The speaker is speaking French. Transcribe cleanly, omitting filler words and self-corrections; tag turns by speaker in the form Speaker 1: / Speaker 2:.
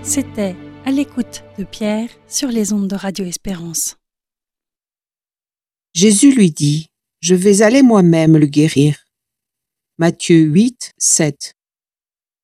Speaker 1: C'était À l'écoute de Pierre sur les ondes de Radio Espérance.
Speaker 2: Jésus lui dit : « Je vais aller moi-même le guérir. » Matthieu 8, 7.